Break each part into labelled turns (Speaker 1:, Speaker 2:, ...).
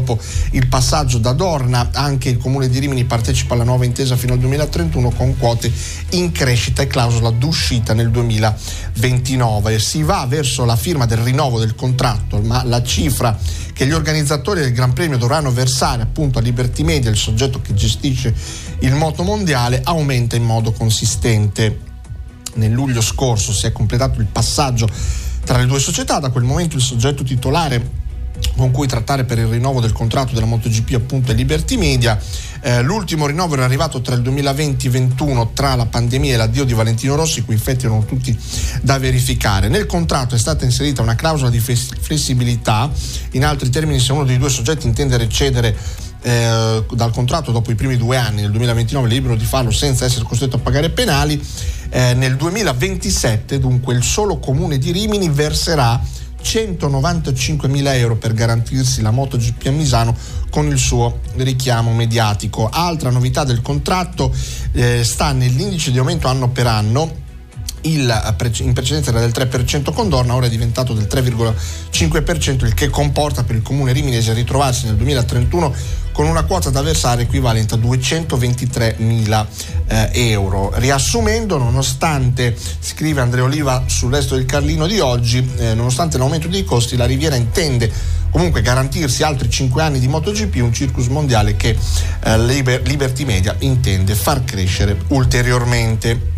Speaker 1: dopo il passaggio da Dorna, anche il Comune di Rimini partecipa alla nuova intesa fino al 2031 con quote in crescita e clausola d'uscita nel 2029. Si va verso la firma del rinnovo del contratto, ma la cifra che gli organizzatori del Gran Premio dovranno versare appunto a Liberty Media, il soggetto che gestisce il moto mondiale, aumenta in modo consistente. Nel luglio scorso si è completato il passaggio tra le due società. Da quel momento il soggetto titolare con cui trattare per il rinnovo del contratto della MotoGP appunto è Liberty Media. L'ultimo rinnovo era arrivato tra il 2020 e 2021, tra la pandemia e l'addio di Valentino Rossi, cui effetti erano tutti da verificare. Nel contratto è stata inserita una clausola di flessibilità, in altri termini se uno dei due soggetti intende recedere dal contratto dopo i primi 2 anni, nel 2029 è libero di farlo senza essere costretto a pagare penali. Nel 2027 dunque il solo comune di Rimini verserà 195.000 euro per garantirsi la MotoGP a Misano con il suo richiamo mediatico. Altra novità del contratto sta nell'indice di aumento anno per anno. In precedenza era del 3% con Dorna, ora è diventato del 3,5%, il che comporta per il comune riminese ritrovarsi nel 2031 con una quota da versare equivalente a 223.000 euro. Riassumendo, nonostante, scrive Andrea Oliva sul Resto del Carlino di oggi, nonostante l'aumento dei costi, la Riviera intende comunque garantirsi altri 5 anni di MotoGP, un circus mondiale che Liberty Media intende far crescere ulteriormente.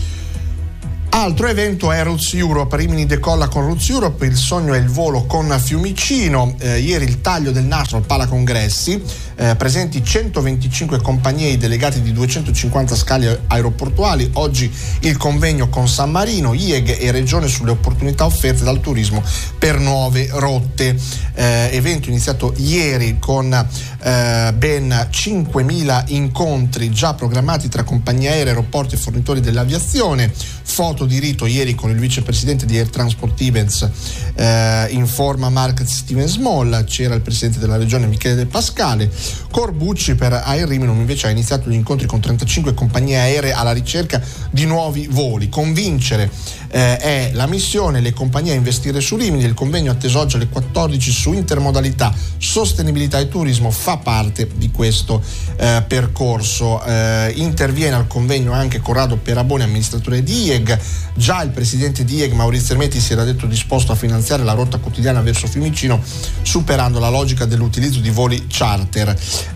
Speaker 1: Altro evento è Roots Europe. Rimini decolla con Roots Europe, il sogno è il volo con Fiumicino. Ieri il taglio del nastro al Palacongressi, presenti 125 compagnie e i delegati di 250 scali aeroportuali. Oggi il convegno con San Marino, IEG e Regione sulle opportunità offerte dal turismo per nuove rotte. Evento iniziato ieri con ben 5.000 incontri già programmati tra compagnie aeree, aeroporti e fornitori dell'aviazione. Foto di rito ieri con il vicepresidente di Air Transport Events, informa Mark Steven Small, c'era il presidente della regione Michele De Pascale. Corbucci per Air Rimini invece ha iniziato gli incontri con 35 compagnie aeree alla ricerca di nuovi voli. Convincere è la missione, le compagnie a investire su Rimini. Il convegno atteso oggi alle 14 su intermodalità, sostenibilità e turismo fa parte di questo percorso. Interviene al convegno anche Corrado Peraboni, amministratore di IEG. Già il presidente di IEG Maurizio Ermetti si era detto disposto a finanziare la rotta quotidiana verso Fiumicino, superando la logica dell'utilizzo di voli charter.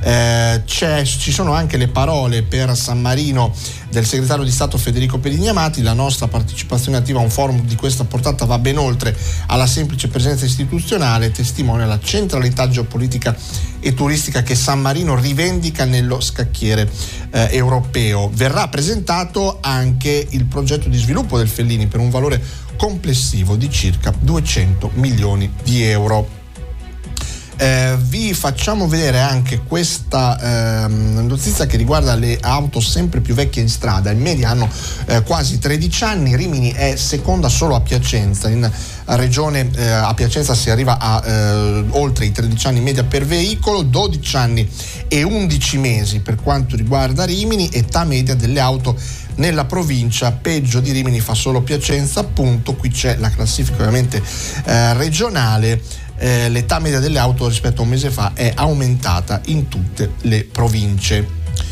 Speaker 1: Ci sono anche le parole per San Marino del segretario di Stato Federico Pedigni Amati. La nostra partecipazione attiva a un forum di questa portata va ben oltre alla semplice presenza istituzionale, testimonia la centralità geopolitica e turistica che San Marino rivendica nello scacchiere europeo. Verrà presentato anche il progetto di sviluppo del Fellini per un valore complessivo di circa 200 milioni di euro. Vi facciamo vedere anche questa notizia che riguarda le auto sempre più vecchie in strada. In media hanno quasi 13 anni. Rimini è seconda solo a Piacenza. In regione a Piacenza si arriva a oltre i 13 anni in media per veicolo, 12 anni e 11 mesi per quanto riguarda Rimini. Età media delle auto nella provincia, peggio di Rimini fa solo Piacenza, appunto. Qui c'è la classifica ovviamente regionale. L'età media delle auto rispetto a un mese fa è aumentata in tutte le province.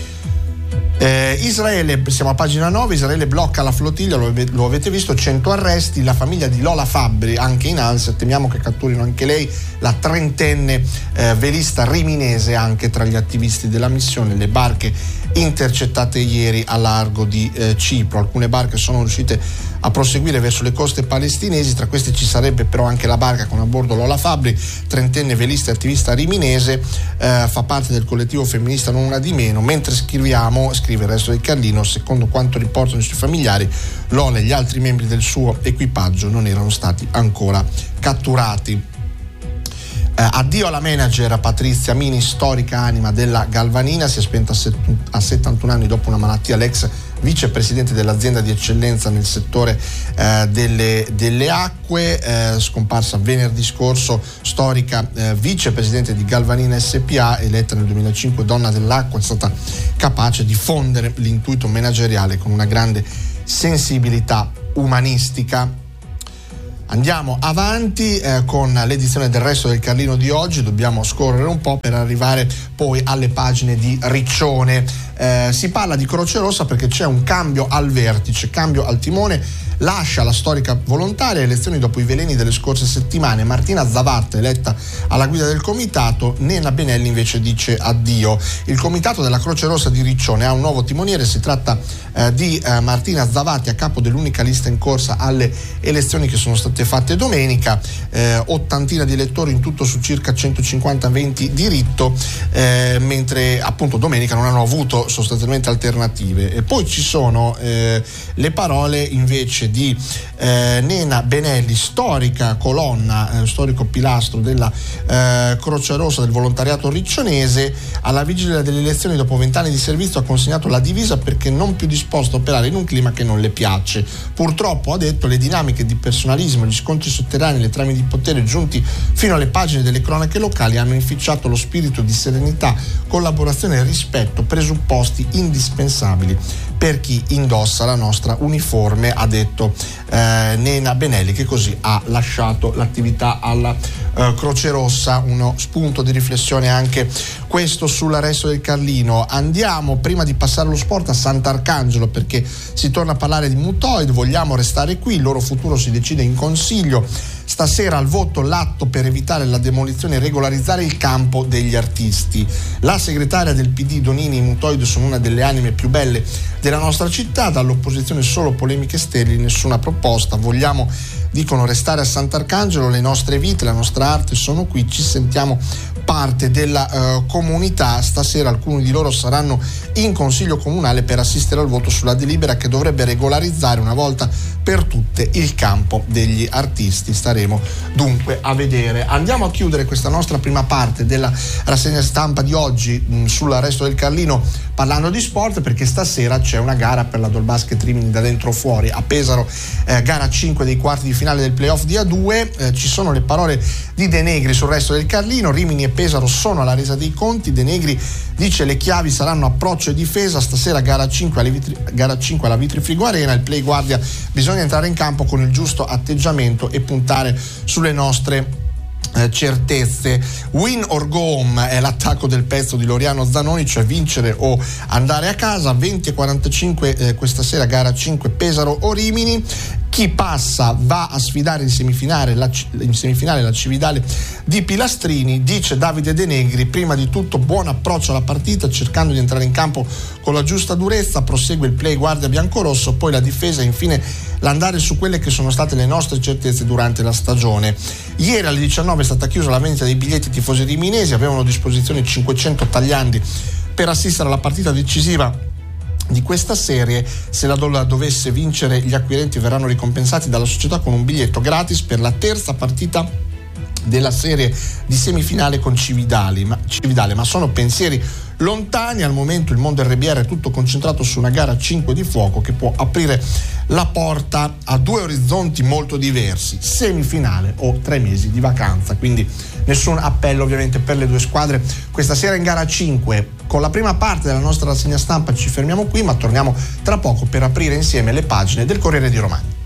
Speaker 1: Israele, siamo a pagina 9, Israele blocca la flottiglia, lo avete visto, 100 arresti, la famiglia di Lola Fabbri anche in ansia, temiamo che catturino anche lei, la trentenne velista riminese anche tra gli attivisti della missione. Le barche intercettate ieri a largo di Cipro, alcune barche sono riuscite a proseguire verso le coste palestinesi, tra queste ci sarebbe però anche la barca con a bordo Lola Fabbri, trentenne velista e attivista riminese, fa parte del collettivo femminista Non Una di Meno. Mentre scrive il Resto del Carlino, secondo quanto riportano i suoi familiari, Lola e gli altri membri del suo equipaggio non erano stati ancora catturati. Addio alla manager Patrizia Mini, storica anima della Galvanina, si è spenta a 71 anni dopo una malattia. L'ex vicepresidente dell'azienda di eccellenza nel settore delle acque, scomparsa venerdì scorso, storica vicepresidente di Galvanina SPA, eletta nel 2005 donna dell'acqua, è stata capace di fondere l'intuito manageriale con una grande sensibilità umanistica. Andiamo avanti con l'edizione del Resto del Carlino di oggi, dobbiamo scorrere un po' per arrivare poi alle pagine di Riccione. Si parla di Croce Rossa perché c'è un cambio al vertice, cambio al timone, lascia la storica volontaria, elezioni dopo i veleni delle scorse settimane. Martina Zavatta eletta alla guida del comitato, Nena Benelli invece dice addio. Il comitato della Croce Rossa di Riccione ha un nuovo timoniere, si tratta di Martina Zavatti a capo dell'unica lista in corsa alle elezioni che sono state fatte domenica, ottantina di elettori in tutto su circa 150 aventi diritto, mentre appunto domenica non hanno avuto sostanzialmente alternative. E poi ci sono le parole invece di Nena Benelli, storica colonna, storico pilastro della Croce Rossa del volontariato riccionese. Alla vigilia delle elezioni, dopo 20 anni di servizio, ha consegnato la divisa perché non più disposto a operare in un clima che non le piace. Purtroppo, ha detto, le dinamiche di personalismo, gli scontri sotterranei, le trame di potere giunti fino alle pagine delle cronache locali hanno inficiato lo spirito di serenità, collaborazione e rispetto, presupposti indispensabili per chi indossa la nostra uniforme, ha detto Nena Benelli, che così ha lasciato l'attività alla Croce Rossa. Uno spunto di riflessione anche questo sull'Resto del Carlino. Andiamo, prima di passare allo sport, a Sant'Arcangelo, perché si torna a parlare di Mutoid. Vogliamo restare qui, il loro futuro si decide in consiglio. Stasera al voto l'atto per evitare la demolizione e regolarizzare il campo degli artisti. La segretaria del PD Donini: i Mutoid sono una delle anime più belle della nostra città, dall'opposizione solo polemiche sterili, nessuna proposta. Vogliamo, dicono, restare a Sant'Arcangelo, le nostre vite, la nostra arte sono qui, ci sentiamo parte della comunità. Stasera alcuni di loro saranno in consiglio comunale per assistere al voto sulla delibera che dovrebbe regolarizzare una volta per tutte il campo degli artisti. Staremo dunque a vedere. Andiamo a chiudere questa nostra prima parte della rassegna stampa di oggi sul Resto del Carlino parlando di sport, perché stasera c'è una gara per la Dolbasket Rimini da dentro fuori a Pesaro, gara 5 dei quarti di finale del playoff di A2. Ci sono le parole di De Negri sul Resto del Carlino: Rimini e Pesaro sono alla resa dei conti. De Negri dice le chiavi saranno approccio e difesa. Stasera gara 5 alla Vitrifrigo Arena. Il play guardia: bisogna entrare in campo con il giusto atteggiamento e puntare sulle nostre certezze. Win or go home è l'attacco del pezzo di Loriano Zanoni, cioè vincere o andare a casa. 20:45 questa sera gara 5 Pesaro o Rimini. Chi passa va a sfidare in semifinale la Cividale di Pilastrini, dice Davide De Negri. Prima di tutto buon approccio alla partita, cercando di entrare in campo con la giusta durezza. Prosegue il play guardia biancorosso, poi la difesa e infine l'andare su quelle che sono state le nostre certezze durante la stagione. Ieri alle 19 è stata chiusa la vendita dei biglietti tifosi riminesi, avevano a disposizione 500 tagliandi per assistere alla partita decisiva di questa serie. Se la Dolla dovesse vincere, gli acquirenti verranno ricompensati dalla società con un biglietto gratis per la terza partita della serie di semifinale con Cividale, ma sono pensieri lontani. Al momento il mondo RBR è tutto concentrato su una gara 5 di fuoco che può aprire la porta a due orizzonti molto diversi: semifinale o 3 mesi di vacanza. Quindi nessun appello ovviamente per le due squadre questa sera in gara 5. Con la prima parte della nostra rassegna stampa ci fermiamo qui, ma torniamo tra poco per aprire insieme le pagine del Corriere di Romagna.